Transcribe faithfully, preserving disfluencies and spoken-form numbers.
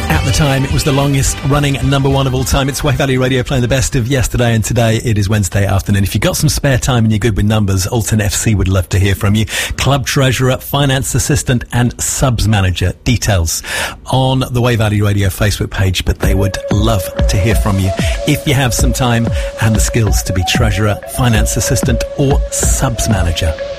At the time, it was the longest running number one of all time. It's Wave Valley Radio playing the best of yesterday and today. It is Wednesday afternoon. If you've got some spare time and you're good with numbers, Alton F C would love to hear from you. Club treasurer, finance assistant and subs manager. Details on the Wave Valley Radio Facebook page, but they would love to hear from you if you have some time and the skills to be treasurer, finance assistant or subs manager.